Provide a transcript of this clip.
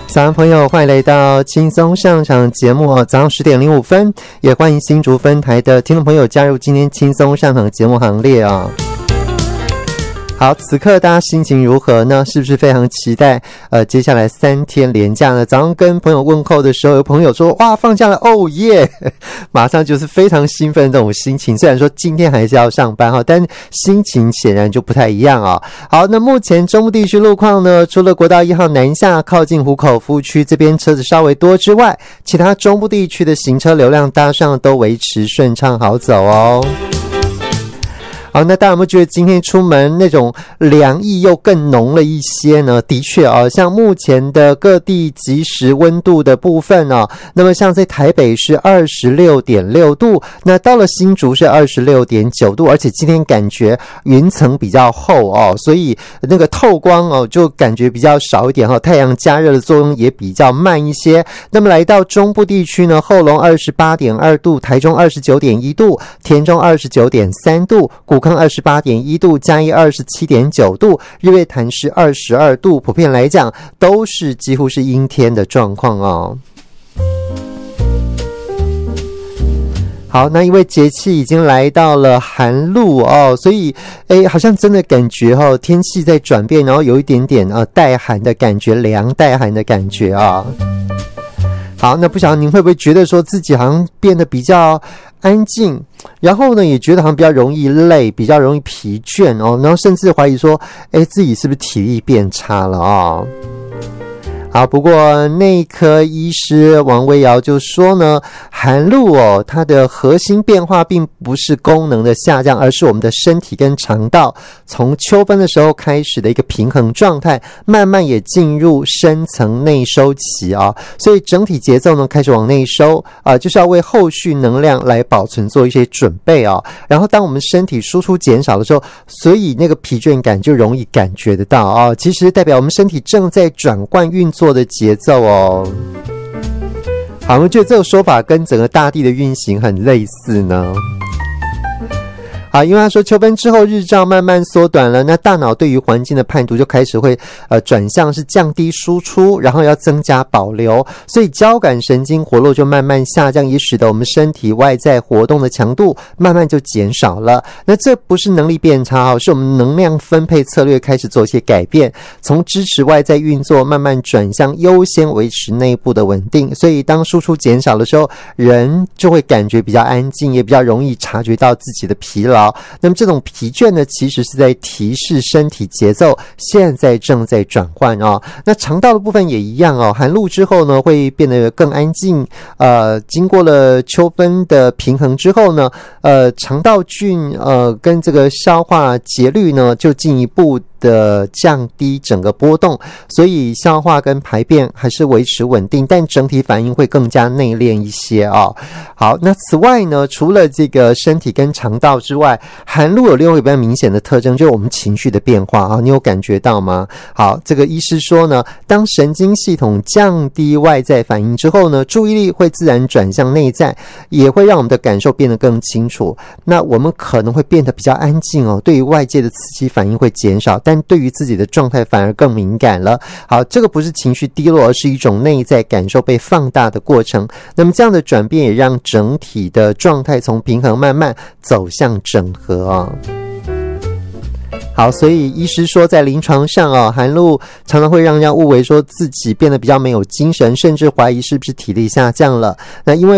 早上朋友，欢迎来到轻松上场节目哦，早上10点05分，也欢迎新竹分台的听众朋友加入今天轻松上场节目行列啊。好，此刻大家心情如何呢？是不是非常期待接下来3天连假呢？早上跟朋友问候的时候，有朋友说哇放假了，哦耶，马上就是非常兴奋的这种心情。虽然说今天还是要上班哈，但心情显然就不太一样啊。好，那目前中部地区路况呢，除了国道1号南下靠近湖口夫区这边车子稍微多之外，其他中部地区的行车流量大上都维持顺畅好走哦。好，那大家有没有觉得今天出门那种凉意又更浓了一些呢？的确像目前的各地即时温度的部分那么像在台北是 26.6 度，那到了新竹是 26.9 度，而且今天感觉云层比较厚所以那个透光就感觉比较少一点太阳加热的作用也比较慢一些。那么来到中部地区呢，后龙 28.2 度，台中 29.1 度，田中 29.3 度，古坑 28.1 度，嘉义 27.9 度，日月潭是22度，普遍来讲都是几乎是阴天的状况好，那因为节气已经来到了寒露所以好像真的感觉天气在转变，然后有一点点带寒的感觉，凉带寒的感觉好，那不晓得您会不会觉得说自己好像变得比较安静，然后呢也觉得好像比较容易累，比较容易疲倦然后甚至怀疑说自己是不是体力变差了好，不过内科医师王维尧就说呢，寒露它的核心变化并不是功能的下降，而是我们的身体跟肠道从秋分的时候开始的一个平衡状态，慢慢也进入深层内收期所以整体节奏呢开始往内收就是要为后续能量来保存做一些准备然后当我们身体输出减少的时候，所以那个疲倦感就容易感觉得到其实代表我们身体正在转换运作的节奏好，我觉得这个说法跟整个大地的运行很类似呢。好，因为他说秋分之后日照慢慢缩短了，那大脑对于环境的判读就开始会转向是降低输出，然后要增加保留，所以交感神经活络就慢慢下降，也使得我们身体外在活动的强度慢慢就减少了。那这不是能力变差是我们能量分配策略开始做一些改变，从支持外在运作慢慢转向优先维持内部的稳定，所以当输出减少的时候，人就会感觉比较安静，也比较容易察觉到自己的疲劳。那么这种疲倦呢，其实是在提示身体节奏现在正在转换那肠道的部分也一样寒露之后呢，会变得更安静。经过了秋分的平衡之后呢，肠道菌跟这个消化节律呢，就进一步的降低整个波动，所以消化跟排便还是维持稳定，但整体反应会更加内敛一些好，那此外呢，除了这个身体跟肠道之外，寒露有另外一个比较明显的特征，就是我们情绪的变化你有感觉到吗？好，这个医师说呢，当神经系统降低外在反应之后呢，注意力会自然转向内在，也会让我们的感受变得更清楚。那我们可能会变得比较安静对于外界的刺激反应会减少，但对于自己的状态反而更敏感了。好，这个不是情绪低落，而是一种内在感受被放大的过程。那么这样的转变也让整体的状态从平衡慢慢走向整合好，所以医师说在临床上寒露常常会让人误为说自己变得比较没有精神，甚至怀疑是不是体力下降了。那因为